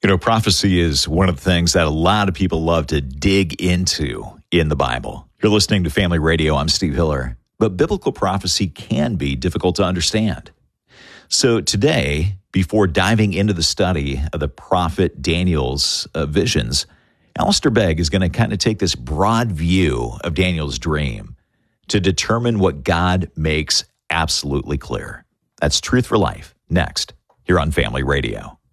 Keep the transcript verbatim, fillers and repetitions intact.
You know, prophecy is one of the things that a lot of people love to dig into in the Bible. You're listening to Family Radio. I'm Steve Hiller. But biblical prophecy can be difficult to understand. So today, before diving into the study of the prophet Daniel's uh, visions, Alistair Begg is going to kind of take this broad view of Daniel's dream to determine what God makes absolutely clear. That's Truth for Life, next, here on Family Radio.